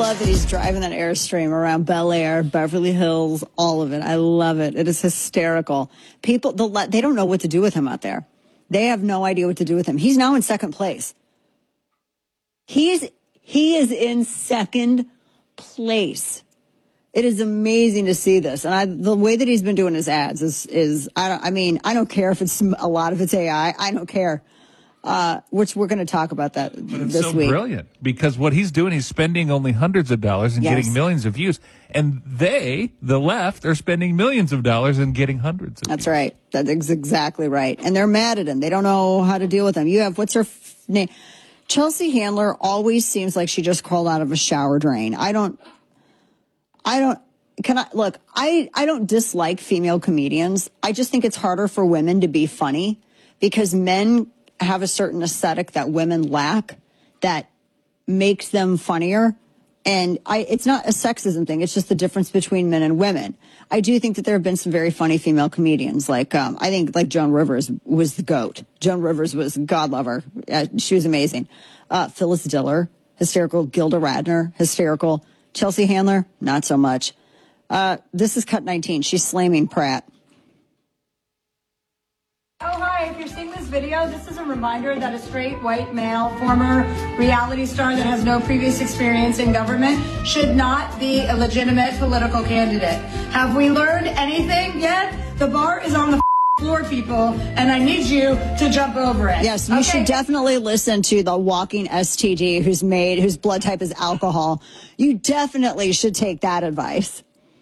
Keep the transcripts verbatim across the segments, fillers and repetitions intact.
love that he's driving that Airstream around Bel Air, Beverly Hills, all of it. I love it. It is hysterical. People, they don't know what to do with him out there. They have no idea what to do with him. He's now in second place. He's, he is in second place. It is amazing to see this. And I, the way that he's been doing his ads is, is I, don't, I mean, I don't care if it's a lot of it's A I. I don't care. Uh, which we're going to talk about that but it's this so week. Brilliant, because what he's doing, he's spending only hundreds of dollars and yes. getting millions of views, and they, the left, are spending millions of dollars and getting hundreds of That's views. right. That's exactly right. And they're mad at him. They don't know how to deal with him. You have what's her f- name? Chelsea Handler always seems like she just crawled out of a shower drain. I don't. I don't. Can I look? I I don't dislike female comedians. I just think it's harder for women to be funny because men have a certain aesthetic that women lack that makes them funnier. And I, it's not a sexism thing. It's just the difference between men and women. I do think that there have been some very funny female comedians. Like, um, I think like Joan Rivers was the GOAT. Joan Rivers was, God love her. Uh, she was amazing. Uh, Phyllis Diller, hysterical. Gilda Radner, hysterical. Chelsea Handler, not so much. Uh, this is Cut nineteen. She's slamming Pratt. Oh, hi. If you're seeing this video, this is a reminder that a straight white male, former reality star that has no previous experience in government should not be a legitimate political candidate. Have we learned anything yet? The bar is on the floor, people, and I need you to jump over it. Yes, you okay? should definitely listen to the walking S T D who's made, whose blood type is alcohol. You definitely should take that advice.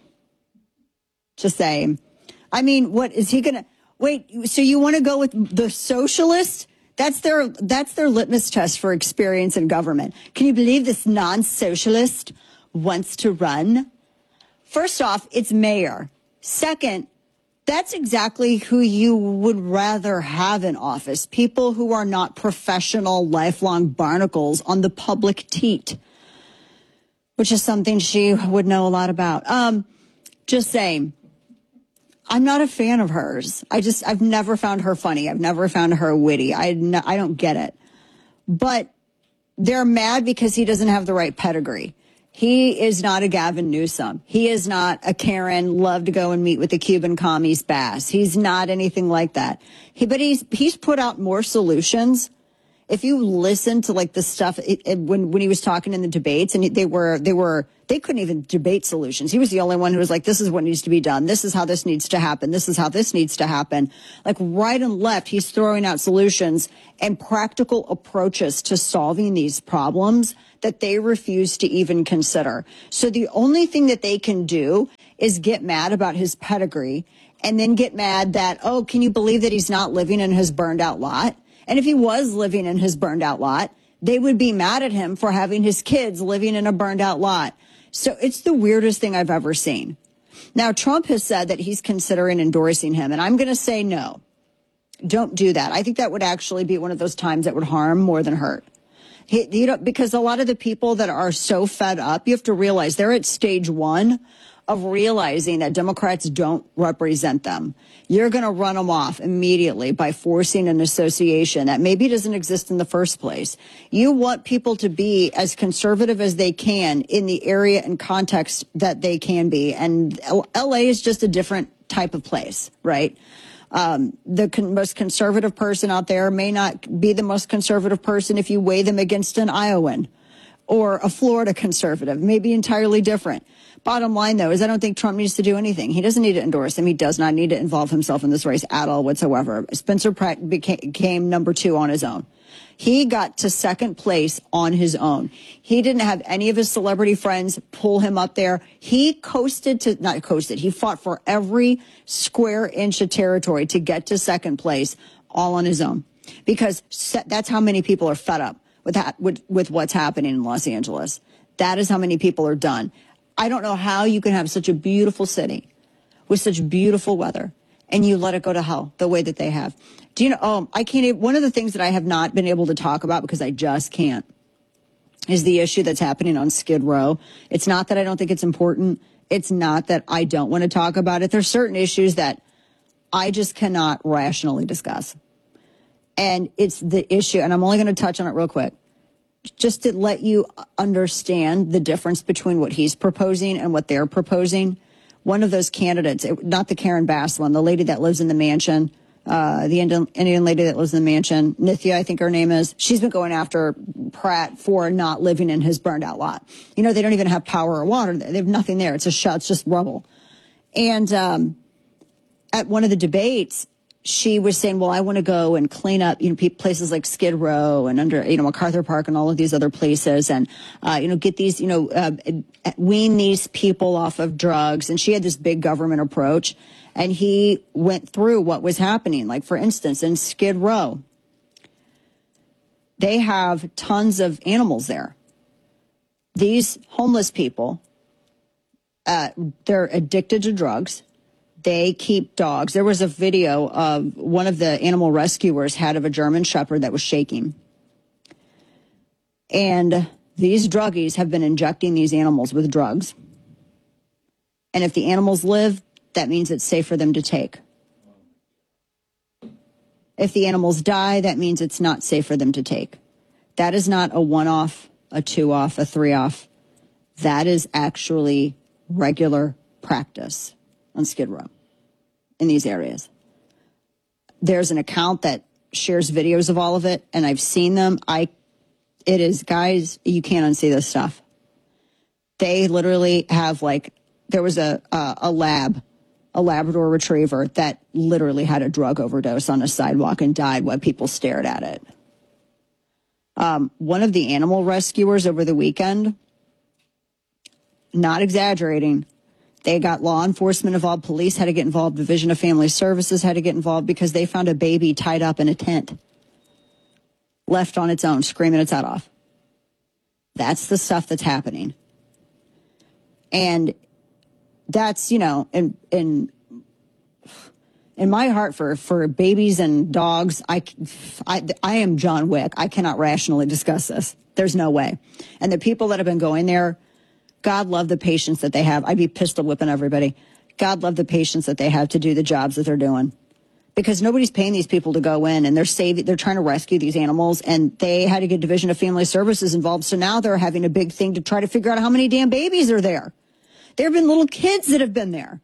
Just saying. I mean, what is he going to... Wait, so you want to go with the socialist? That's their that's their litmus test for experience in government. Can you believe this non-socialist wants to run? First off, it's mayor. Second, that's exactly who you would rather have in office. People who are not professional, lifelong barnacles on the public teat, which is something she would know a lot about. Um, just saying. I'm not a fan of hers. I just, I've never found her funny. I've never found her witty. I, no, I don't get it. But they're mad because he doesn't have the right pedigree. He is not a Gavin Newsom. He is not a Karen, love to go and meet with the Cuban commies Bass. He's not anything like that. He, but he's, he's put out more solutions. If you listen to like the stuff it, it, when when he was talking in the debates, and they were they were they couldn't even debate solutions. He was the only one who was like, "This is what needs to be done. This is how this needs to happen. This is how this needs to happen." Like right and left, he's throwing out solutions and practical approaches to solving these problems that they refuse to even consider. So the only thing that they can do is get mad about his pedigree, and then get mad that, oh, can you believe that he's not living in his burned out lot? And if he was living in his burned out lot, they would be mad at him for having his kids living in a burned out lot. So it's the weirdest thing I've ever seen. Now, Trump has said that he's considering endorsing him, and I'm going to say no. Don't do that. I think that would actually be one of those times that would harm more than hurt. He, you know, because a lot of the people that are so fed up, you have to realize they're at stage one of realizing that Democrats don't represent them. You're going to run them off immediately by forcing an association that maybe doesn't exist in the first place. You want people to be as conservative as they can in the area and context that they can be. And L A is just a different type of place, right? Um, the con- most conservative person out there may not be the most conservative person if you weigh them against an Iowan or a Florida conservative, maybe entirely different. Bottom line, though, is I don't think Trump needs to do anything. He doesn't need to endorse him. He does not need to involve himself in this race at all whatsoever. Spencer Pratt became, became number two on his own. He got to second place on his own. He didn't have any of his celebrity friends pull him up there. He coasted to, not coasted, he fought for every square inch of territory to get to second place all on his own. Because that's how many people are fed up with that, with, with what's happening in Los Angeles. That is how many people are done. I don't know how you can have such a beautiful city with such beautiful weather and you let it go to hell the way that they have. Do you know, oh, I can't even, one of the things that I have not been able to talk about because I just can't is the issue that's happening on Skid Row. It's not that I don't think it's important. It's not that I don't want to talk about it. There's certain issues that I just cannot rationally discuss. And it's the issue, and I'm only going to touch on it real quick. just to let you understand the difference between what he's proposing and what they're proposing. One of those candidates, not the Karen Bass one, the lady that lives in the mansion, uh, the Indian, Indian lady that lives in the mansion, Nithya, I think her name is, she's been going after Pratt for not living in his burned out lot. You know, they don't even have power or water. They have nothing there. It's a shut. It's just rubble. And um, at one of the debates, she was saying, well, I want to go and clean up, you know, places like Skid Row and under, you know, MacArthur Park and all of these other places and, uh, you know, get these, you know, uh, wean these people off of drugs. And she had this big government approach. And he went through what was happening. Like, for instance, in Skid Row, they have tons of animals there. These homeless people, uh, they're addicted to drugs. They keep dogs. There was a video of one of the animal rescuers had of a German Shepherd that was shaking. And these druggies have been injecting these animals with drugs. And if the animals live, that means it's safe for them to take. If the animals die, that means it's not safe for them to take. That is not a one-off, a two-off, a three-off. That is actually regular practice on Skid Row in these areas. There's an account that shares videos of all of it, and I've seen them. I, it is, guys, you can't unsee this stuff. They literally have, like, there was a, a, a lab, a Labrador Retriever that literally had a drug overdose on a sidewalk and died while people stared at it. Um, one of the animal rescuers over the weekend, not exaggerating, they got law enforcement involved, police had to get involved, Division of Family Services had to get involved because they found a baby tied up in a tent, left on its own, screaming its head off. That's the stuff that's happening. And that's, you know, in in in my heart for, for babies and dogs, I, I, I am John Wick. I cannot rationally discuss this. There's no way. And the people that have been going there, God love the patience that they have. I'd be pistol whipping everybody. God love the patience that they have to do the jobs that they're doing. Because nobody's paying these people to go in and they're saving, they're trying to rescue these animals, and they had to get Division of Family Services involved. So now they're having a big thing to try to figure out how many damn babies are there. There have been little kids that have been there.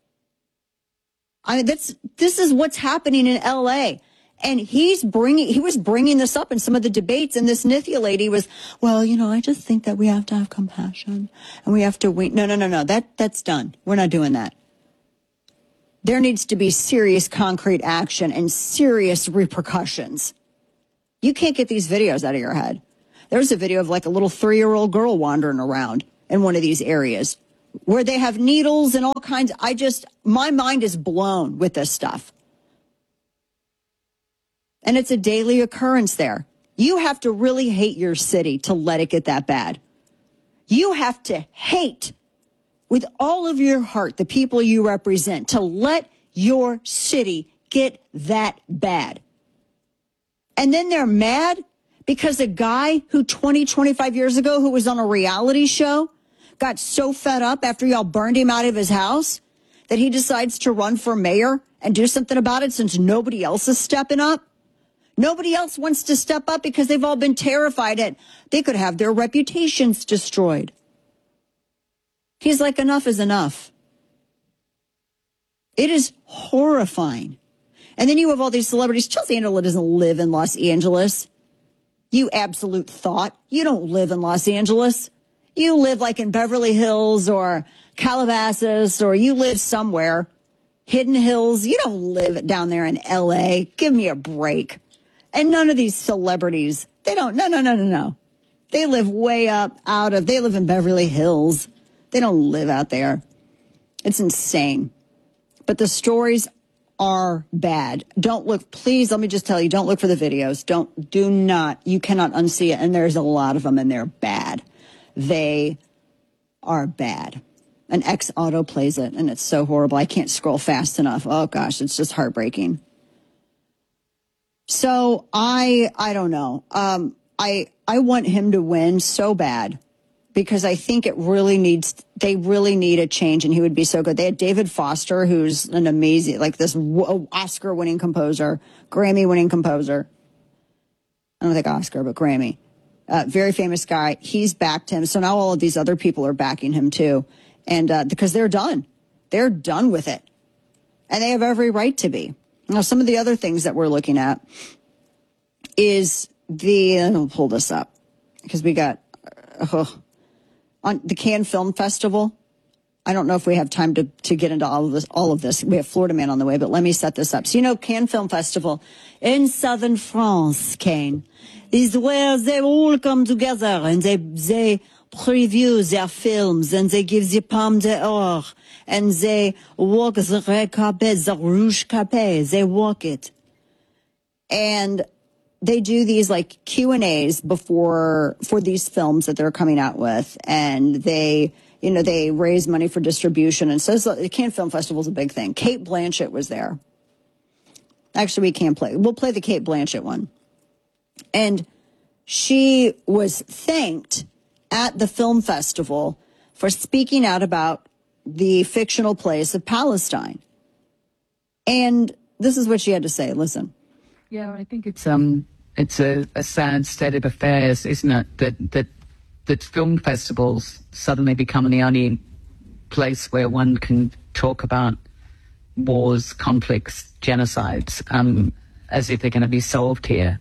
I mean, that's, this is what's happening in L A. And he's bringing, he was bringing this up in some of the debates, and this Nithya lady was, well, you know, I just think that we have to have compassion and we have to wait. No, no, no, no, that, that's done. We're not doing that. There needs to be serious concrete action and serious repercussions. You can't get these videos out of your head. There's a video of like a little three-year-old girl wandering around in one of these areas where they have needles and all kinds. I just, my mind is blown with this stuff. And it's a daily occurrence there. You have to really hate your city to let it get that bad. You have to hate with all of your heart the people you represent to let your city get that bad. And then they're mad because a guy who twenty, twenty-five years ago who was on a reality show got so fed up after y'all burned him out of his house that he decides to run for mayor and do something about it since nobody else is stepping up. Nobody else wants to step up because they've all been terrified that they could have their reputations destroyed. He's like, enough is enough. It is horrifying. And then you have all these celebrities. Chelsea Handler doesn't live in Los Angeles. You absolute thought. You don't live in Los Angeles. You live like in Beverly Hills or Calabasas, or you live somewhere. Hidden Hills. You don't live down there in L A. Give me a break. And none of these celebrities, they don't, no, no, no, no, no. They live way up out of, they live in Beverly Hills. They don't live out there. It's insane. But the stories are bad. Don't look, please, let me just tell you, don't look for the videos. Don't, do not, you cannot unsee it. And there's a lot of them and they're bad. They are bad. An X auto plays it and it's so horrible. I can't scroll fast enough. Oh gosh, it's just heartbreaking. So I, I don't know. Um, I, I want him to win so bad because I think it really needs, they really need a change and he would be so good. They had David Foster, who's an amazing, like this Oscar winning composer, Grammy winning composer. I don't think Oscar, but Grammy. uh, very famous guy. He's backed him. So now all of these other people are backing him too. And uh, because they're done. They're done with it. And they have every right to be. Now, some of the other things that we're looking at is the, I'll pull this up because we got, uh, on the Cannes Film Festival. I don't know if we have time to, to get into all of this, all of this. We have Florida Man on the way, but let me set this up. So, you know, Cannes Film Festival in southern France, Cannes, is where they all come together and they, they preview their films and they give the Palme d'Or and they walk the red carpet, the rouge carpet, they walk it. And they do these like Q and A's before, for these films that they're coming out with. And they, you know, they raise money for distribution. And so the Cannes Film Festival is a big thing. Cate Blanchett was there. Actually, we can't play. We'll play the Cate Blanchett one. And she was thanked at the film festival for speaking out about the fictional place of Palestine. And this is what she had to say. Listen. Yeah, I think it's um it's a, a sad state of affairs, isn't it? That that that film festivals suddenly become the only place where one can talk about wars, conflicts, genocides, um, as if they're going to be solved here.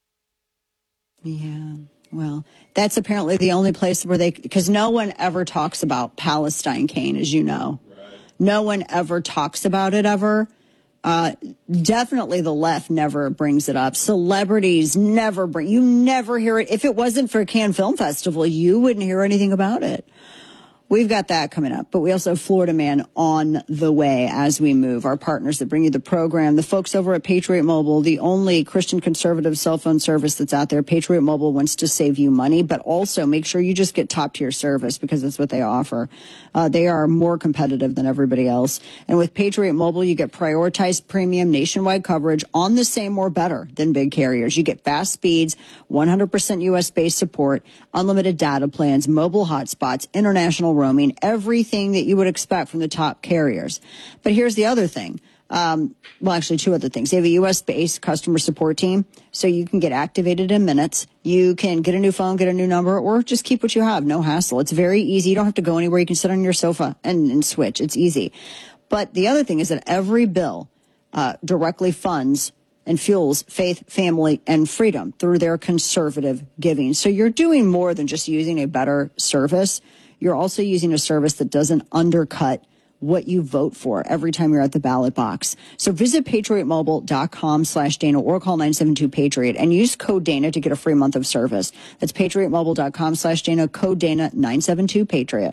Yeah, well, that's apparently the only place where they, because no one ever talks about Palestine, Kane, as you know. Right. No one ever talks about it ever. Uh, definitely the left never brings it up. Celebrities never bring, you never hear it. If it wasn't for Cannes Film Festival, you wouldn't hear anything about it. We've got that coming up, but we also have Florida Man on the way as we move. Our partners that bring you the program, the folks over at Patriot Mobile, the only Christian conservative cell phone service that's out there. Patriot Mobile wants to save you money, but also make sure you just get top tier service because that's what they offer. Uh, they are more competitive than everybody else. And with Patriot Mobile, you get prioritized premium nationwide coverage on the same or better than big carriers. You get fast speeds, one hundred percent U S based support, unlimited data plans, mobile hotspots, international roaming, everything that you would expect from the top carriers. But here's the other thing. Um, well, actually, two other things. They have a U S-based customer support team, so you can get activated in minutes. You can get a new phone, get a new number, or just keep what you have. No hassle. It's very easy. You don't have to go anywhere. You can sit on your sofa and, and switch. It's easy. But the other thing is that every bill uh, directly funds and fuels faith, family, and freedom through their conservative giving. So you're doing more than just using a better service. You're also using a service that doesn't undercut what you vote for every time you're at the ballot box. So visit patriotmobile.com slash Dana or call nine seven two Patriot and use code Dana to get a free month of service. That's patriotmobile.com slash Dana, code Dana, nine seven two Patriot.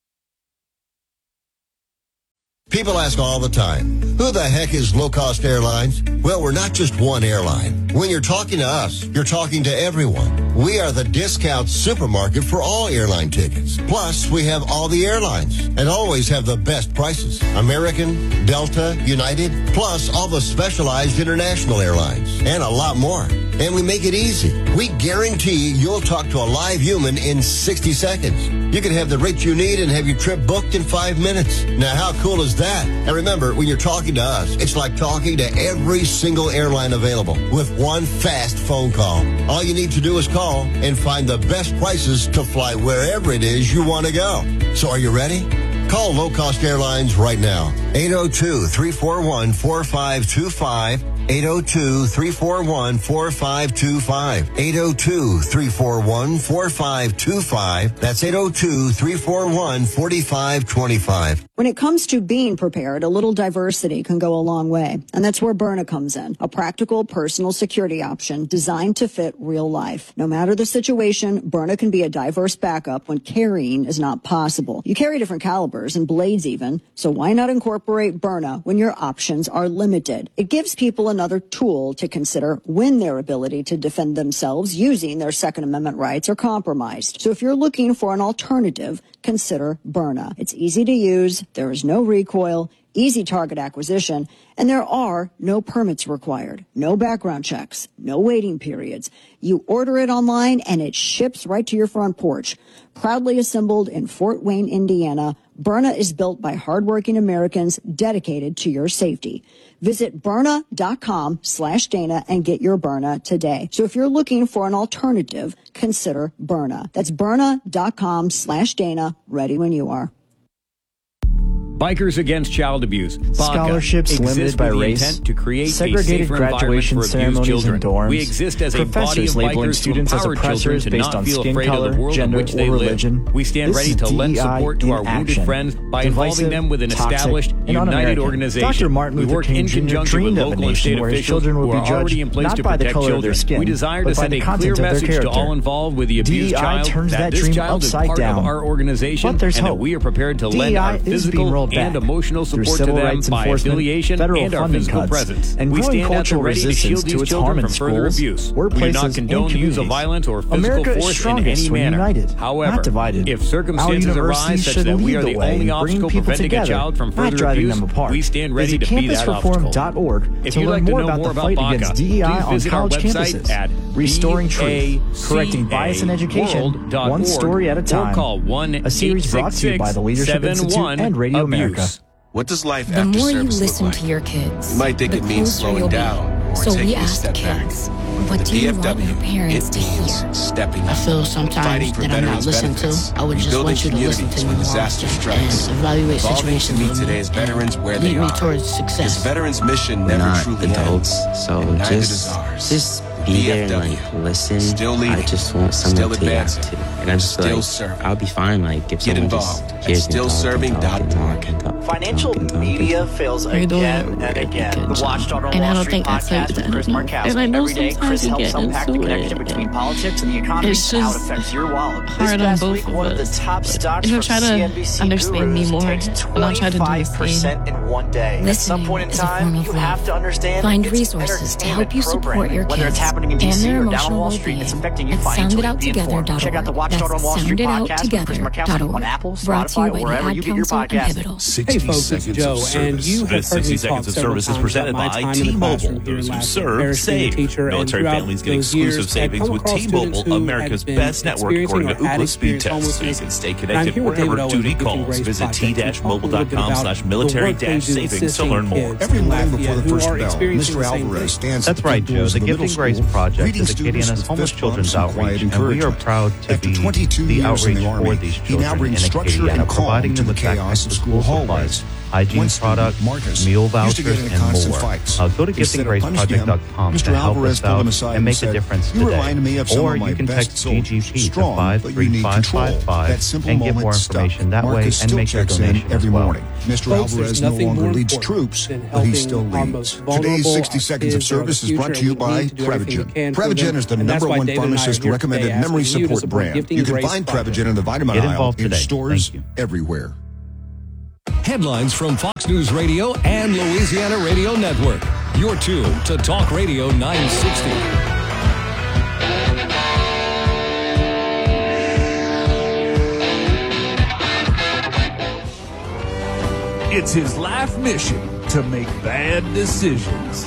People ask all the time, who the heck is Low Cost Airlines? Well, we're not just one airline. When you're talking to us, you're talking to everyone. We are the discount supermarket for all airline tickets. Plus, we have all the airlines and always have the best prices. American, Delta, United, plus all the specialized international airlines and a lot more. And we make it easy. We guarantee you'll talk to a live human in sixty seconds. You can have the rate you need and have your trip booked in five minutes. Now, how cool is that? And remember, when you're talking to us, it's like talking to every single airline available with one fast phone call. All you need to do is call and find the best prices to fly wherever it is you want to go. So are you ready? Call Low Cost Airlines right now. eight oh two, three four one, four five two five. eight oh two, three four one, four five two five. eight oh two, three four one, four five two five. That's eight oh two, three four one, four five two five. When it comes to being prepared, a little diversity can go a long way. And that's where Byrna comes in. A practical personal security option designed to fit real life. No matter the situation, Byrna can be a diverse backup when carrying is not possible. You carry different calibers and blades even, so why not incorporate Byrna when your options are limited? It gives people another tool to consider when their ability to defend themselves using their Second Amendment rights are compromised. So if you're looking for an alternative, consider Byrna. It's easy to use, there is no recoil, easy target acquisition, and there are no permits required, no background checks, no waiting periods. You order it online and it ships right to your front porch. Proudly assembled in Fort Wayne, Indiana, Byrna is built by hardworking Americans dedicated to your safety. Visit Byrna.com slash Dana and get your Byrna today. So if you're looking for an alternative, consider Byrna. That's Byrna.com slash Dana. Ready when you are. Bikers Against Child Abuse. B A G A Scholarships limited by race, to create segregated graduation ceremonies and dorms, we exist as professors a body of labeling bikers students as oppressors based on skin color, gender, or religion. We stand this ready to lend support to our wounded action. friends by Divisive, involving them with an toxic, established, and united organization. Doctor Martin we Luther work King in Junior conjunction with dreamed of a local and nation state where his officials children who would are be judged already in place not to by the protect color of their children. skin, We desire to but by send the a content clear of their message to character. all involved with the abused D E I child turns that that this dream child is upside part down. of our organization But there's and that hope. we are prepared to D E lend I our is being physical rolled and back emotional through support to civil them rights by enforcement, affiliation federal and our funding physical cuts, presence. and We growing stand at the cultural ready to resistance shield to these its children harm in from further schools, abuse. We do workplaces, not and condone use of communities. violence or physical America is force in strongest any when manner. united, However, not divided. if Our circumstances universities arise such should that we lead are the the way only and bring obstacle people preventing together, a child from not further driving abuse, them apart. we stand ready Visit to be that obstacle. campus reform dot org If to you'd learn like to more know about more the about fight B A G A, against D E I please on visit our college website campuses. at Restoring Truth, correcting bias in education, one story at a time. Or call one A series brought to you by the Leadership Institute and Radio America. What does life The after more you service listen look like? to your kids, You might think the it means closer you'll slowing be. down or So taking we a asked step kids, back. what The do you want D F W, your parents it to hear? means stepping I up, feel sometimes fighting for that I'm not veterans' listened benefits, to. I would just rebuilding want you to listen communities to when me more disaster strikes, and evaluate evolving situations to meet with me today's veterans where lead they me are. towards This success. veterans' mission We're never not truly adults, ends, so and neither does just ours. just The be D there F and W, like listen. still leading, I just want someone still to advancing, react to, and I just feel still like serving. I'll be fine. Like if Get someone involved just at hears me still talk serving and talk and dot org. talk and talk. Financial and talk and talk media and fails You're doing again a and really again. good The job. Watchdog on And I Wall don't Street think I said podcast that with Chris enough. Markowski. And I know Every day, sometimes Chris you helps get unpack the into connection it, between and politics and the economy it's and how it just affects your wallet. This hard on past both week, of one of the us. top stocks You know, from try to C N B C understand me gurus more, takes and I'll try to do the twenty-five same. percent in one day. At some Listening point in is a form time, of you love. have to understand Find it's resources to help you support programming. your Whether it's kids happening in D and C their or down on emotional Wall Street, it's well-being affecting you at financially. sound it out Be informed. together Check out the Watchdog That's on Wall Street Sound It Out podcast with Chris Together Markowski dot on org. Apple, Brought to you Spotify, by or wherever the you Ad get your Council and podcasts. Pivotal. Hey folks, it's Joe, and you have heard me talk several times about my time in the classroom here in Lafayette Parish being a teacher, and Military throughout families get those exclusive years, I've savings come with across students T-Mobile, who America's had been best network according to experiencing or had Ookla Speed experienced Test. So you homelessness. can stay And I'm connected here with David wherever Owen duty with Gifting calls. Grace Visit Project to talk a little bit t-mobile.com about slash the military work they dash do savings to assisting learn more. kids Every in morning Lafayette before the who first are bell, experiencing Mister the same Alvarez thing. stands That's at the right, front Joe. doors The of the middle Gifting Grace school, Project greeting is a Gideon students as with homeless fist children's bumps and quiet outreach, and we are encouragement. proud to After be twenty-two the years in outreach the Army, for these he now children brings in structure Acadiana, and calm providing to them the with chaos access of to school school supplies, hallways. hygiene One student, products, Marcus, meal used to get vouchers, into and constant more. fights. Uh, go to Instead gifting of grace punishing project dot com Mister to help Alvarez us pulled him out aside and make said, a difference "You today. reminded me of some Or of my you can best text G G P soldiers. to Strong, five but you three need five control. five five That simple and get moment more stuck. information that way Marcus and still make your checks in donation every as well. morning. Mister Folks, Alvarez there's no nothing longer more leads important troops, than but he helping still our leads. most vulnerable, Today's sixty our seconds of kids, or the service is future, brought to you and we by need to do everything we Prevagen. can for Prevagen them. is the And that's number why one David and I are pharmacist here recommended today memory asking you to support support brand. Gifting You can Grace find Project. Prevagen in the vitamin Get aisle involved in today. stores Thank you. everywhere. Headlines from Fox News Radio and Louisiana Radio Network. You're tuned to Talk Radio nine sixty. It's his life mission to make bad decisions.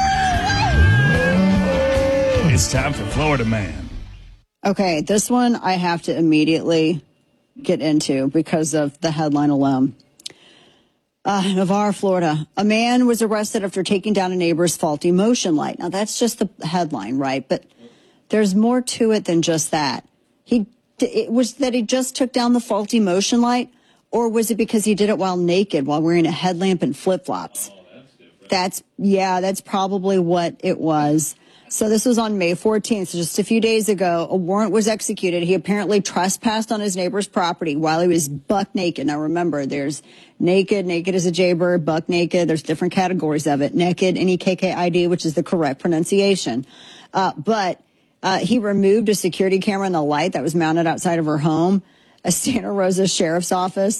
It's time for Florida Man. Okay, this one I have to immediately get into because of the headline alone. Uh, Navarre, Florida. A man was arrested after taking down a neighbor's faulty motion light. Now, that's just the headline, right? But there's more to it than just that. He, it was that he just took down the faulty motion light, or was it because he did it while naked, while wearing a headlamp and flip-flops? Oh, that's, that's, yeah, that's probably what it was. So this was on May fourteenth, so just a few days ago. A warrant was executed. He apparently trespassed on his neighbor's property while he was buck naked. Now remember, there's naked, naked as a jaybird, buck naked. There's different categories of it. Naked, N E K K I D, which is the correct pronunciation. Uh, but uh, he removed a security camera and the light that was mounted outside of her home. A Santa Rosa sheriff's office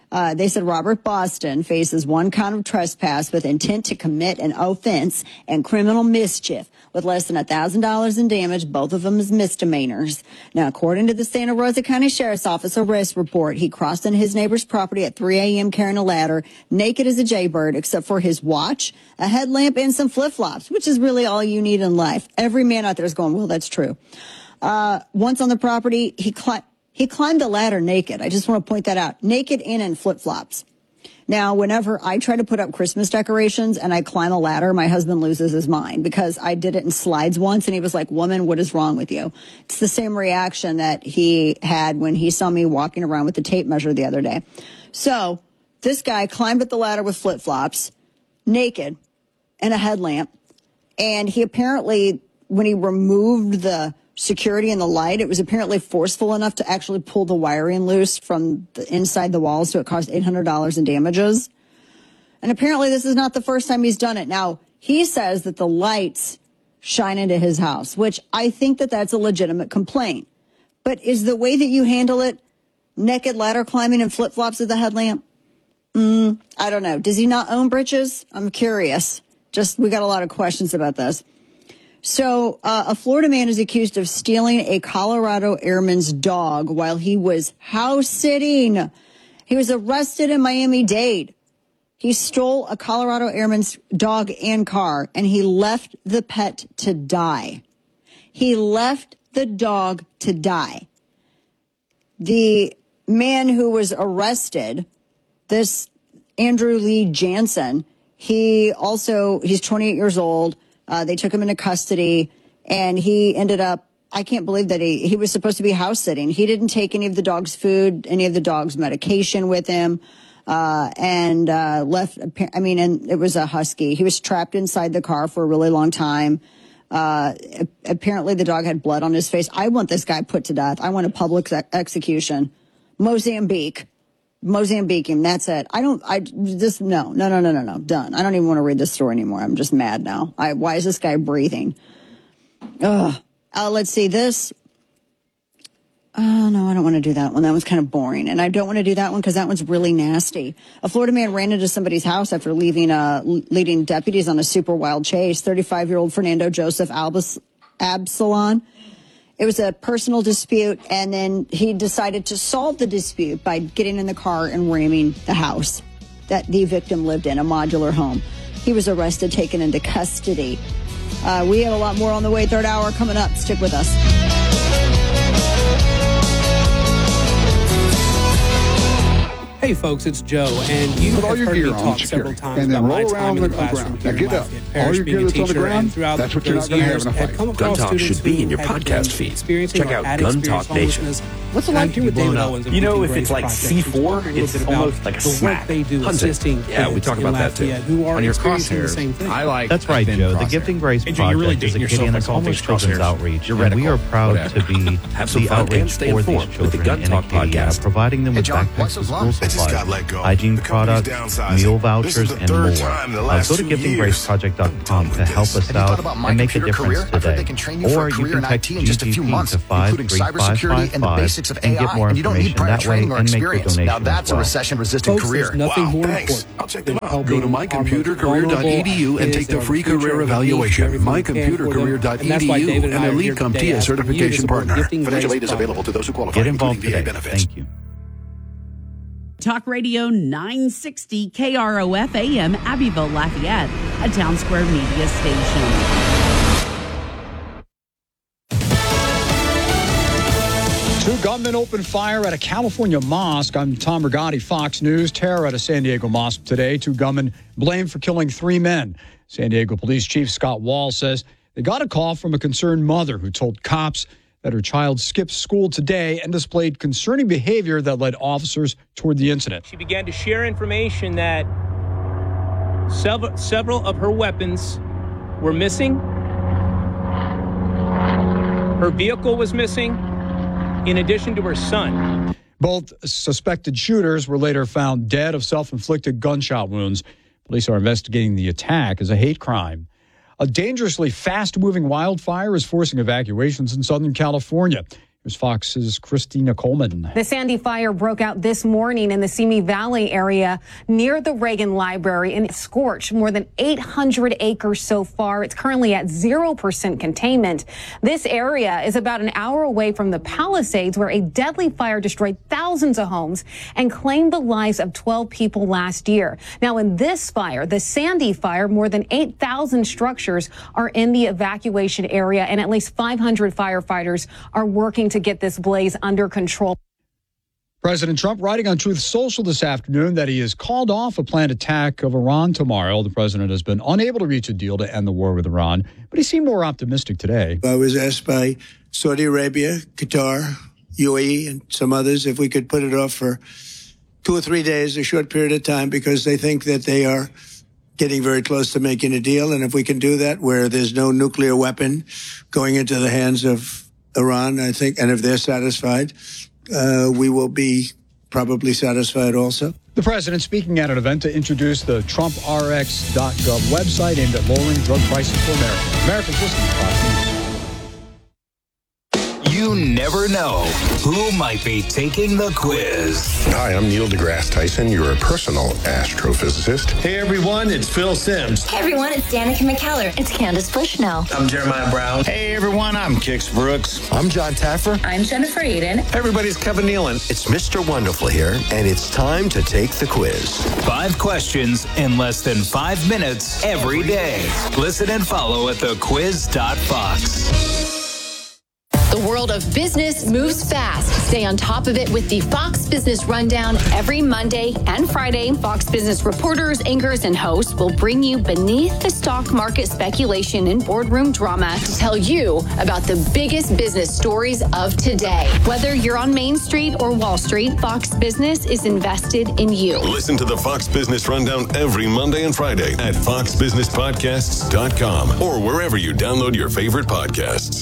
Uh, they said Robert Boston faces one count of trespass with intent to commit an offense and criminal mischief with less than one thousand dollars in damage, both of them as misdemeanors. Now, according to the Santa Rosa County Sheriff's Office arrest report, he crossed on his neighbor's property at three a.m. carrying a ladder, naked as a jaybird, except for his watch, a headlamp, and some flip-flops, which is really all you need in life. Every man out there is going, well, that's true. Uh, once on the property, he climbed. He climbed the ladder naked. I just want to point that out. Naked and in flip-flops. Now, whenever I try to put up Christmas decorations and I climb a ladder, my husband loses his mind because I did it in slides once and he was like, woman, what is wrong with you? It's the same reaction that he had when he saw me walking around with the tape measure the other day. So this guy climbed up the ladder with flip-flops, naked, and a headlamp. And he apparently, when he removed the security and the light, it was apparently forceful enough to actually pull the wiring loose from the inside the wall, so it cost eight hundred dollars in damages. And apparently this is not the first time he's done it. Now, he says that the lights shine into his house, which I think that that's a legitimate complaint. But is the way that you handle it naked ladder climbing and flip-flops with the headlamp? Mm, I don't know. Does he not own britches? I'm curious. Just, we got a lot of questions about this. So uh, a Florida man is accused of stealing a Colorado airman's dog while he was house sitting. He was arrested in Miami-Dade. He stole a Colorado airman's dog and car, and he left the pet to die. He left the dog to die. The man who was arrested, this Andrew Lee Jansen, he also, he's twenty-eight years old. Uh, they took him into custody, and he ended up, I can't believe that he, he was supposed to be house sitting. He didn't take any of the dog's food, any of the dog's medication with him, uh, and uh, left, I mean, and it was a husky. He was trapped inside the car for a really long time. Uh, apparently the dog had blood on his face. I want this guy put to death. I want a public ex- execution. Mozambique. Mozambique him. That's it. I don't, I just, no, no, no, no, no, no. Done. I don't even want to read this story anymore. I'm just mad now. I, why is this guy breathing? Ugh. Uh, let's see this. Oh, no, I don't want to do that one. That one's kind of boring. And I don't want to do that one because that one's really nasty. A Florida man ran into somebody's house after leaving, uh, leading deputies on a super wild chase. thirty-five-year-old Fernando Joseph Albas, Absalon. It was a personal dispute, and then he decided to solve the dispute by getting in the car and ramming the house that the victim lived in, a modular home. He was arrested, taken into custody. Uh, we have a lot more on the way. Third hour coming up. Stick with us. Hey folks, it's Joe, and you Put all have your heard gear me on talk security, several times and then about my roll time around in the the classroom ground. here Now in get up. Lafayette All Parish, your being gear a that's on the teacher, ground, and throughout that's what you're those not gonna have years, in a had fight. come across Gun Talk students should be who in your had podcast been feed. experiencing Check or out had Gun experienced Talk Nation. homelessness. What's it And like I'm to here be with David blown up? Owens of You know, Gifting if Grace it's like Project, C who's four, talking a little it's bit about almost like a the work smack. they do Hunting. assisting Yeah, we kids talk in about that too. Lafayette who are On your experiencing the crosshairs, same thing. I like. That's right, Joe. The Gifting Grace Hey, Joe, you're really Project is a dating kitty and yourself homeless like all these children's crosshairs. outreach, You're and we radical. are proud Whatever. to be Have some the fun outreach and stay for these informed with the children Gun in Talk Acadia, podcast. providing them Hey, with John, backpacks what's and his school lunch? I just supplies, got let go. hygiene The company's products, downsizing. meal This vouchers, is the and third more. time in the Uh, last go to two gifting grace project dot com to help us Have you out thought about My and make a Computer difference Career? I've heard today. they can train you for Or a you career can in I text T in just a few G G P months, to five including three five cybersecurity and the five basics of and A get I. more And you don't need information prior that way training or and make your experience. donation Now as that's a well. recession-resistant Folks, career. there's nothing Wow, more thanks. important I'll check than them out. helping Go to my computer career dot e d u and take the free career evaluation. my computer career dot e d u, an elite CompTIA certification partner. Financial aid is available to those who qualify. Get involved including V A today. benefits. Thank you. Talk Radio nine sixty K R O F A M Abbeville, Lafayette, a Town Square Media station. Two gunmen opened fire at a California mosque. I'm Tom Rigotti, Fox News. Terror at a San Diego mosque today. Two gunmen blamed for killing three men. San Diego Police Chief Scott Wall says they got a call from a concerned mother who told cops that her child skipped school today and displayed concerning behavior that led officers toward the incident. She began to share information that several, several of her weapons were missing. Her vehicle was missing, in addition to her son. Both suspected shooters were later found dead of self-inflicted gunshot wounds. Police are investigating the attack as a hate crime. A dangerously fast-moving wildfire is forcing evacuations in Southern California. It Here's Fox's Christina Coleman. The Sandy fire broke out this morning in the Simi Valley area near the Reagan Library and it scorched more than eight hundred acres so far. It's currently at zero percent containment. This area is about an hour away from the Palisades, where a deadly fire destroyed thousands of homes and claimed the lives of twelve people last year. Now, in this fire, the Sandy fire, more than eight thousand structures are in the evacuation area, and at least five hundred firefighters are working to get this blaze under control. President Trump writing on Truth Social this afternoon that he has called off a planned attack of Iran tomorrow. The president has been unable to reach a deal to end the war with Iran, but he seemed more optimistic today. I was asked by Saudi Arabia, Qatar, U A E, and some others if we could put it off for two or three days, a short period of time, because they think that they are getting very close to making a deal. And if we can do that where there's no nuclear weapon going into the hands of Iran, I think, and if they're satisfied, uh, we will be probably satisfied also. The president speaking at an event to introduce the Trump R X dot gov website aimed at lowering drug prices for Americans. Americans listening to Fox News. You never know who might be taking the quiz. Hi, I'm Neil deGrasse Tyson, your personal astrophysicist. Hey everyone, it's Phil Simms. Hey everyone, it's Danica McKellar. It's Candace Bushnell. I'm Jeremiah Brown. Hey everyone, I'm Kix Brooks. I'm John Taffer. I'm Jennifer Eden. Hey everybody, it's Kevin Nealon. It's Mister Wonderful here, and it's time to take the quiz. Five questions in less than five minutes every day. Listen and follow at the quiz dot fox. The world of business moves fast. Stay on top of it with the Fox Business Rundown every Monday and Friday. Fox Business reporters, anchors, and hosts will bring you beneath the stock market speculation and boardroom drama to tell you about the biggest business stories of today. Whether you're on Main Street or Wall Street, Fox Business is invested in you. Listen to the Fox Business Rundown every Monday and Friday at fox business podcasts dot com or wherever you download your favorite podcasts.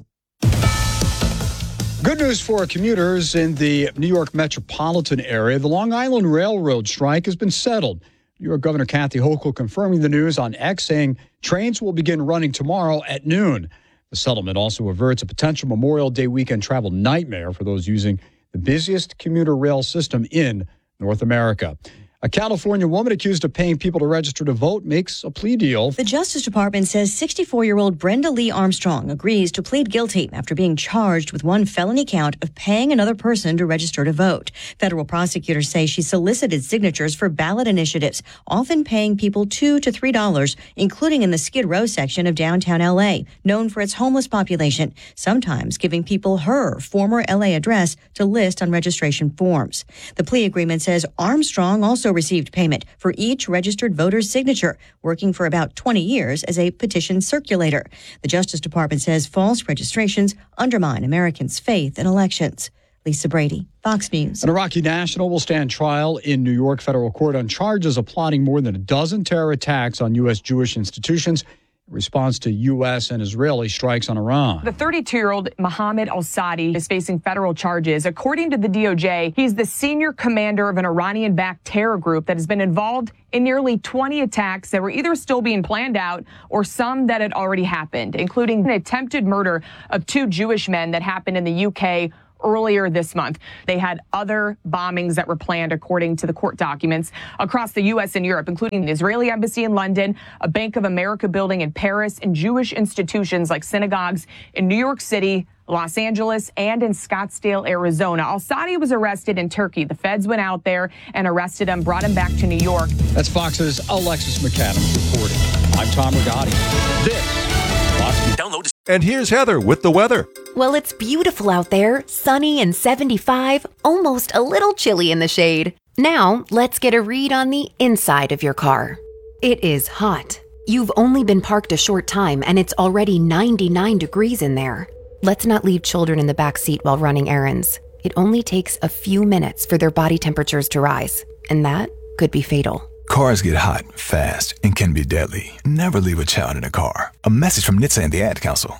Good news for commuters in the New York metropolitan area. The Long Island Railroad strike has been settled. New York Governor Kathy Hochul confirming the news on X, saying trains will begin running tomorrow at noon. The settlement also averts a potential Memorial Day weekend travel nightmare for those using the busiest commuter rail system in North America. A California woman accused of paying people to register to vote makes a plea deal. The Justice Department says sixty-four-year-old Brenda Lee Armstrong agrees to plead guilty after being charged with one felony count of paying another person to register to vote. Federal prosecutors say she solicited signatures for ballot initiatives, often paying people two to three dollars, including in the Skid Row section of downtown L A, known for its homeless population, sometimes giving people her former L A address to list on registration forms. The plea agreement says Armstrong also received payment for each registered voter's signature, working for about twenty years as a petition circulator. The Justice Department says false registrations undermine Americans' faith in elections. Lisa Brady, Fox News. An Iraqi national will stand trial in New York federal court on charges of plotting more than a dozen terror attacks on U S Jewish institutions in response to U S and Israeli strikes on Iran. The thirty-two-year-old Mohammed al-Sadi is facing federal charges. According to the D O J, he's the senior commander of an Iranian-backed terror group that has been involved in nearly twenty attacks that were either still being planned out or some that had already happened, including an attempted murder of two Jewish men that happened in the U K earlier this month. They had other bombings that were planned, according to the court documents, across the U S and Europe, including the Israeli embassy in London, a Bank of America building in Paris, and Jewish institutions like synagogues in New York City, Los Angeles, and in Scottsdale, Arizona. Al-Sadi was arrested in Turkey. The feds went out there and arrested him, brought him back to New York. That's Fox's Alexis McAdams reporting. I'm Tom Rigotti. This Download. And here's Heather with the weather. Well, it's beautiful out there, sunny and seventy-five, almost a little chilly in the shade. Now, let's get a read on the inside of your car. It is hot. You've only been parked a short time and it's already ninety-nine degrees in there. Let's not leave children in the back seat while running errands. It only takes a few minutes for their body temperatures to rise, and that could be fatal. Cars get hot, fast, and can be deadly. Never leave a child in a car. A message from N H T S A and the Ad Council.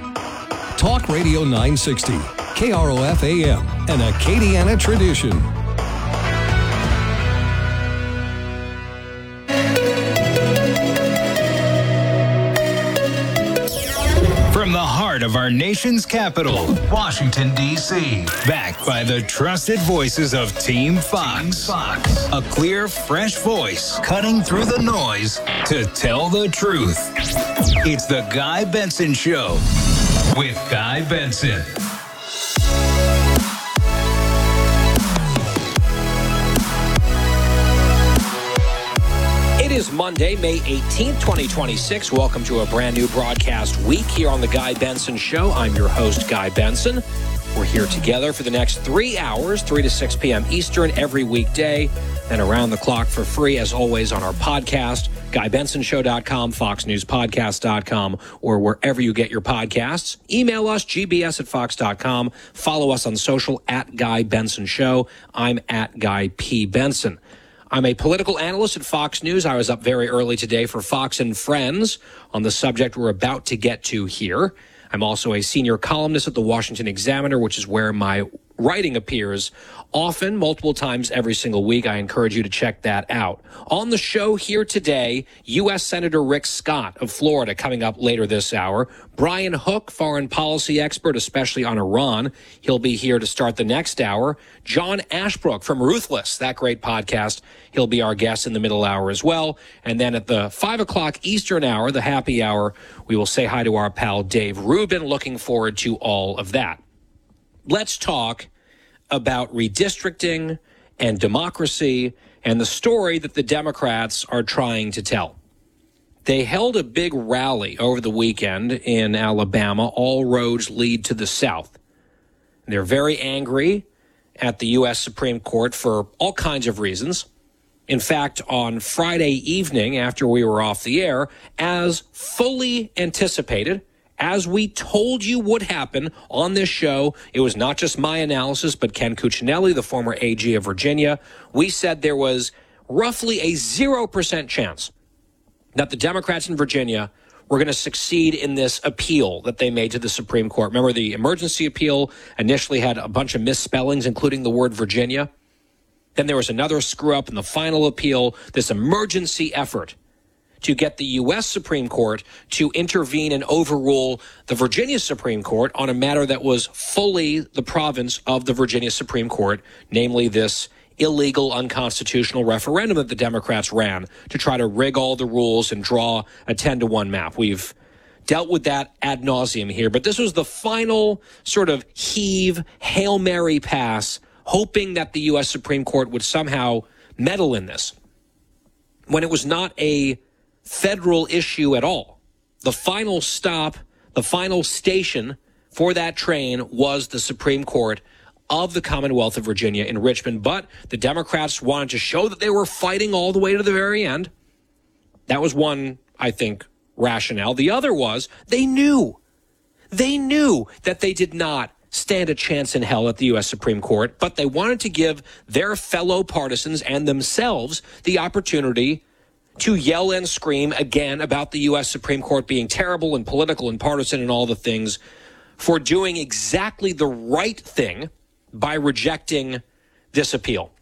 Talk Radio nine sixty, K R O F A M, an Acadiana tradition. From the heart heart of our nation's capital, Washington, D C Backed by the trusted voices of Team Fox. Team Fox. A clear, fresh voice cutting through the noise to tell the truth. It's the Guy Benson Show with Guy Benson. It is Monday, May eighteenth, twenty twenty-six. Welcome to a brand new broadcast week here on the Guy Benson Show. I'm your host, Guy Benson. We're here together for the next three hours, three to six p.m. Eastern, every weekday, and around the clock for free, as always, on our podcast, guy benson show dot com, fox news podcast dot com, or wherever you get your podcasts. Email us, g b s at fox dot com. Follow us on social, at Guy Benson Show. I'm at Guy P. Benson. I'm a political analyst at Fox News. I was up very early today for Fox and Friends on the subject we're about to get to here. I'm also a senior columnist at the Washington Examiner, which is where my writing appears often, multiple times every single week. I encourage you to check that out. On the show here today, U S Senator Rick Scott of Florida coming up later this hour. Brian Hook, foreign policy expert, especially on Iran. He'll be here to start the next hour. John Ashbrook from Ruthless, that great podcast. He'll be our guest in the middle hour as well. And then at the five o'clock Eastern hour, the happy hour, we will say hi to our pal Dave Rubin. Looking forward to all of that. Let's talk about redistricting and democracy and the story that the Democrats are trying to tell. They held a big rally over the weekend in Alabama. All roads lead to the South. They're very angry at the U S Supreme Court for all kinds of reasons. In fact, on Friday evening, after we were off the air, as fully anticipated, as we told you would happen on this show, it was not just my analysis, but Ken Cuccinelli, the former A G of Virginia. We said there was roughly a zero percent chance that the Democrats in Virginia were going to succeed in this appeal that they made to the Supreme Court. Remember, the emergency appeal initially had a bunch of misspellings, including the word Virginia. Then there was another screw up in the final appeal, this emergency effort to get the U S Supreme Court to intervene and overrule the Virginia Supreme Court on a matter that was fully the province of the Virginia Supreme Court, namely this illegal, unconstitutional referendum that the Democrats ran to try to rig all the rules and draw a ten to one map. We've dealt with that ad nauseum here, but this was the final sort of heave, Hail Mary pass, hoping that the U S Supreme Court would somehow meddle in this, when it was not a federal issue at all. The final stop, the final station for that train was the Supreme Court of the Commonwealth of Virginia in Richmond. But the Democrats wanted to show that they were fighting all the way to the very end. That was one, I think, rationale. The other was they knew, they knew that they did not stand a chance in hell at the U S Supreme Court, but they wanted to give their fellow partisans and themselves the opportunity to yell and scream again about the U S Supreme Court being terrible and political and partisan and all the things, for doing exactly the right thing by rejecting this appeal.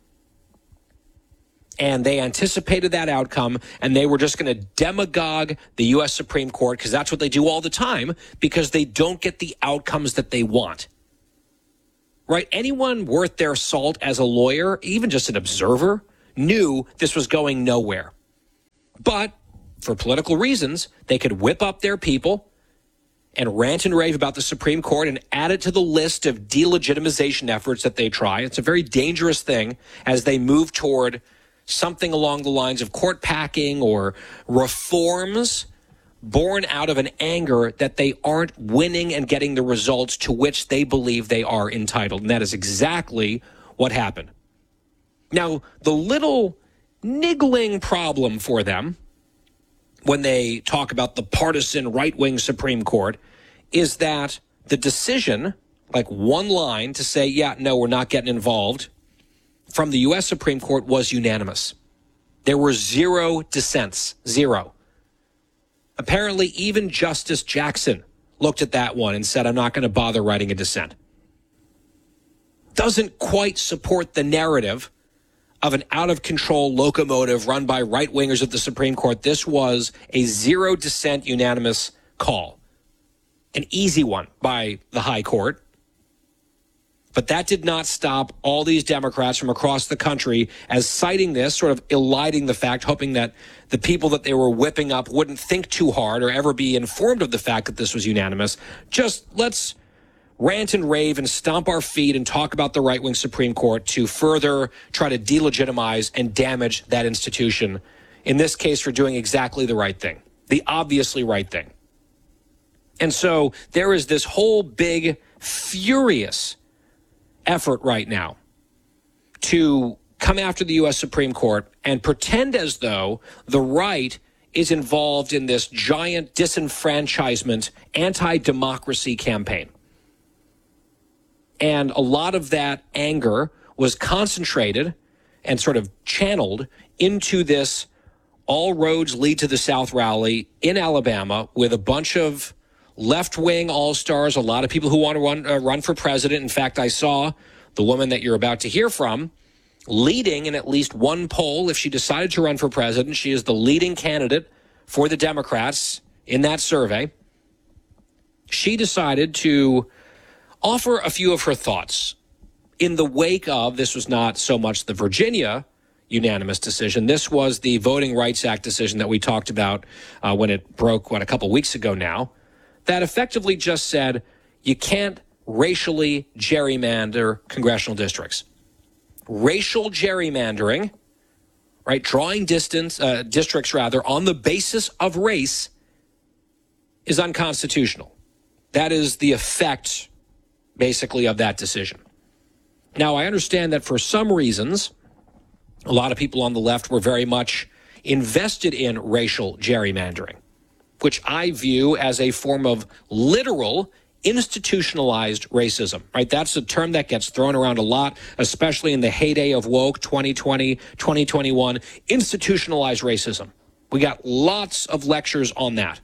And they anticipated that outcome, and they were just going to demagogue the U S Supreme Court, because that's what they do all the time, because they don't get the outcomes that they want. Right? Anyone worth their salt as a lawyer, even just an observer, knew this was going nowhere. But for political reasons, they could whip up their people and rant and rave about the Supreme Court and add it to the list of delegitimization efforts that they try. It's a very dangerous thing as they move toward something along the lines of court packing or reforms born out of an anger that they aren't winning and getting the results to which they believe they are entitled. And that is exactly what happened. Now, the little niggling problem for them when they talk about the partisan right-wing Supreme Court is that the decision, like one line to say, yeah, no, we're not getting involved, from the U S Supreme Court was unanimous. There were zero dissents, zero. Apparently, even Justice Jackson looked at that one and said, I'm not going to bother writing a dissent. Doesn't quite support the narrative of an out-of-control locomotive run by right-wingers at the Supreme Court. This was a zero-dissent unanimous call. an easy one by the high court. But that did not stop all these Democrats from across the country as citing this, sort of eliding the fact, hoping that the people that they were whipping up wouldn't think too hard or ever be informed of the fact that this was unanimous. Just let's rant and rave and stomp our feet and talk about the right-wing Supreme Court to further try to delegitimize and damage that institution, in this case for doing exactly the right thing, the obviously right thing. And so there is this whole big, furious effort right now to come after the U S Supreme Court and pretend as though the right is involved in this giant disenfranchisement, anti-democracy campaign. And a lot of that anger was concentrated and sort of channeled into this All Roads Lead to the South rally in Alabama with a bunch of left-wing all-stars, a lot of people who want to run, uh, run for president. In fact, I saw the woman that you're about to hear from leading in at least one poll. If she decided to run for president, she is the leading candidate for the Democrats in that survey. She decided to offer a few of her thoughts in the wake of, this was not so much the Virginia unanimous decision. This was the Voting Rights Act decision that we talked about uh, when it broke, what, a couple weeks ago now, that effectively just said you can't racially gerrymander congressional districts. Racial gerrymandering, right, drawing distance, uh, districts rather, on the basis of race is unconstitutional. That is the effect, basically, of that decision. Now, I understand that for some reasons, a lot of people on the left were very much invested in racial gerrymandering, which I view as a form of literal institutionalized racism, right? That's a term that gets thrown around a lot, especially in the heyday of woke twenty twenty, twenty twenty-one, institutionalized racism. We got lots of lectures on that.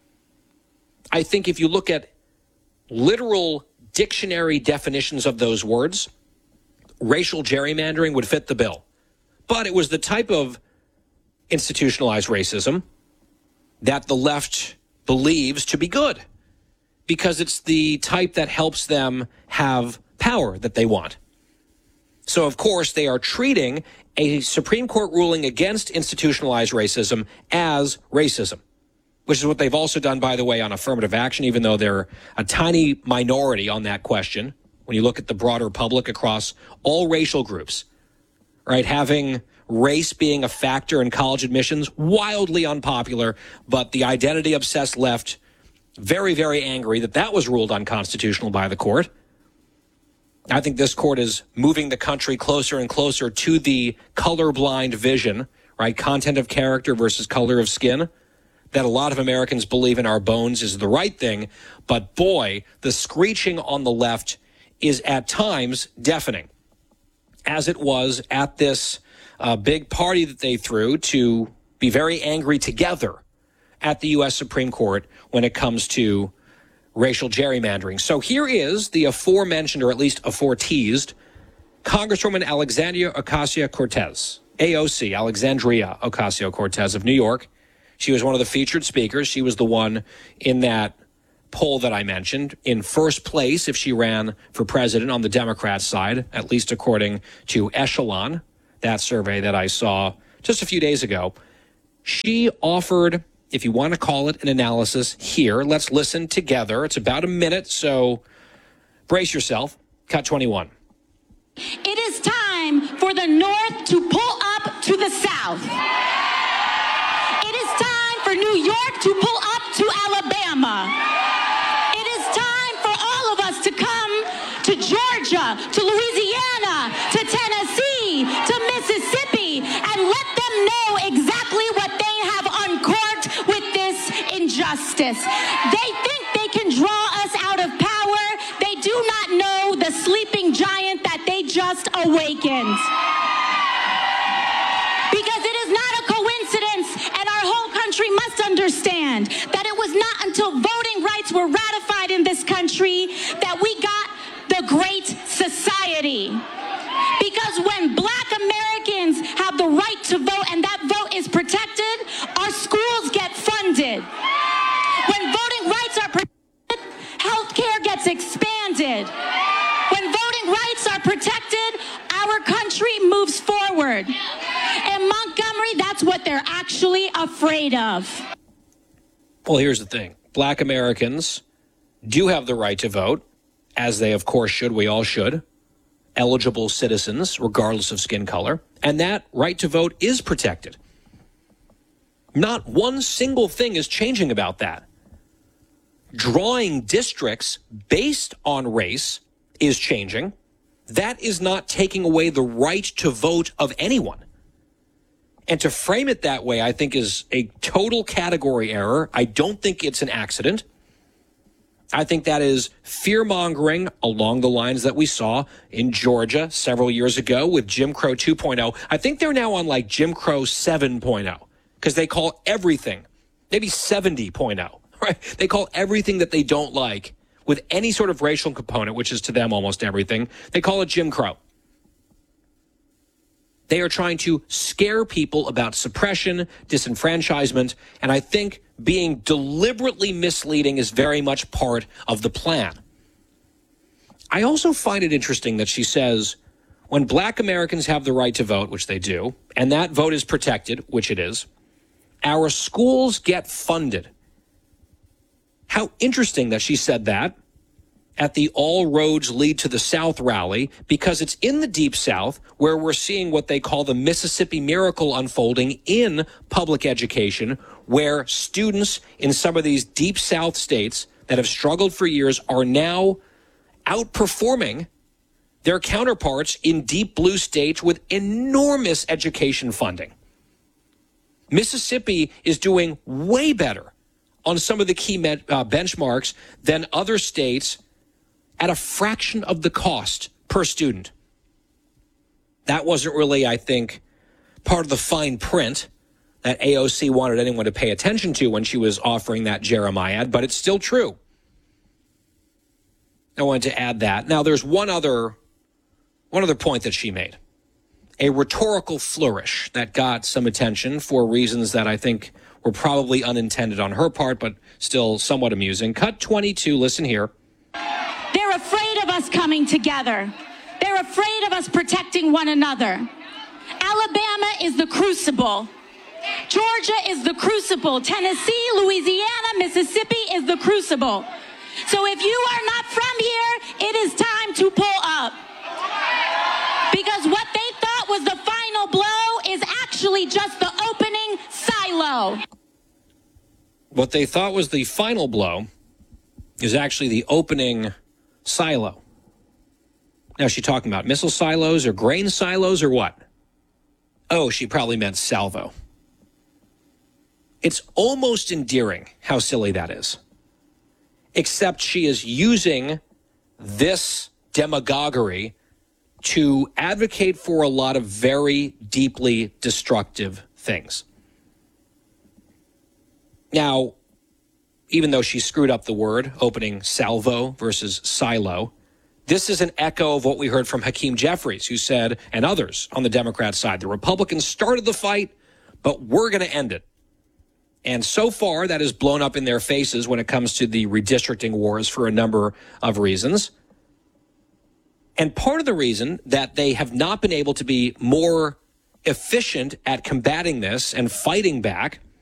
I think if you look at literal dictionary definitions of those words, racial gerrymandering would fit the bill. But it was the type of institutionalized racism that the left believes to be good, because it's the type that helps them have power that they want. So, of course, they are treating a Supreme Court ruling against institutionalized racism as racism, which is what they've also done, by the way, on affirmative action, even though they're a tiny minority on that question. When you look at the broader public across all racial groups, right, having race being a factor in college admissions, wildly unpopular, but the identity-obsessed left, very, very angry that that was ruled unconstitutional by the court. I think this court is moving the country closer and closer to the colorblind vision, right, content of character versus color of skin, that a lot of Americans believe in our bones is the right thing. But boy, the screeching on the left is at times deafening, as it was at this uh, big party that they threw to be very angry together at the U S Supreme Court when it comes to racial gerrymandering. So here is the aforementioned, or at least aforeteased, Congresswoman Alexandria Ocasio-Cortez, A O C, Alexandria Ocasio-Cortez of New York. She was one of the featured speakers. She was the one in that poll that I mentioned in first place if she ran for president on the Democrat side, at least according to Echelon, that survey that I saw just a few days ago. She offered, if you want to call it an analysis, here. Let's listen together. It's about a minute, so brace yourself. Cut twenty-one. It is time for the North to pull up to the South. It is time for New York to pull up to Alabama. It is time for all of us to come to Georgia, to Louisiana, to Tennessee, to Mississippi, and let them know exactly what they have uncorked with this injustice. They think they can draw us out of power. They do not know the sleeping giant that they just awakened. Because it is not a coincidence, and our whole country must understand that it was not until voting rights were ratified in this country that we got the Great Society. Because when Black Americans have the right to vote and that vote is protected, our schools get funded. When voting rights are protected, our country moves forward. In Montgomery, that's what they're actually afraid of. Well, here's the thing. Black Americans do have the right to vote, as they, of course, should. We all should. Eligible citizens, regardless of skin color. And that right to vote is protected. Not one single thing is changing about that. Drawing districts based on race is changing. That is not taking away the right to vote of anyone. And to frame it that way, I think, is a total category error. I don't think it's an accident. I think that is fear-mongering along the lines that we saw in Georgia several years ago with Jim Crow two point oh. I think they're now on like Jim Crow seven point oh because they call everything, maybe seventy point oh, right? They call everything that they don't like with any sort of racial component, which is to them almost everything, they call it Jim Crow. They are trying to scare people about suppression, disenfranchisement, and I think being deliberately misleading is very much part of the plan. I also find it interesting that she says when black Americans have the right to vote, which they do, and that vote is protected, which it is, our schools get funded. How interesting that she said that at the All Roads Lead to the South rally, because it's in the Deep South where we're seeing what they call the Mississippi Miracle unfolding in public education, where students in some of these Deep South states that have struggled for years are now outperforming their counterparts in Deep Blue states with enormous education funding. Mississippi is doing way better on some of the key med, uh, benchmarks than other states at a fraction of the cost per student. That wasn't really, I think, part of the fine print that A O C wanted anyone to pay attention to when she was offering that Jeremiah, but it's still true. I wanted to add that. Now, there's one other, one other point that she made, a rhetorical flourish that got some attention for reasons that I think were probably unintended on her part, but still somewhat amusing. Cut twenty-two, listen here. They're afraid of us coming together. They're afraid of us protecting one another. Alabama is the crucible. Georgia is the crucible. Tennessee, Louisiana, Mississippi is the crucible. So if you are not from here, it is time to pull up. Because what they thought was the final blow is actually just the opening silo. What they thought was the final blow is actually the opening silo. Now, is she talking about missile silos or grain silos or what? Oh, she probably meant salvo. It's almost endearing how silly that is. Except she is using this demagoguery to advocate for a lot of very deeply destructive things. Now, even though she screwed up the word, opening salvo versus silo, this is an echo of what we heard from Hakeem Jeffries, who said, and others on the Democrat side, the Republicans started the fight, but we're going to end it. And so far, that has blown up in their faces when it comes to the redistricting wars for a number of reasons. And part of the reason that they have not been able to be more efficient at combating this and fighting back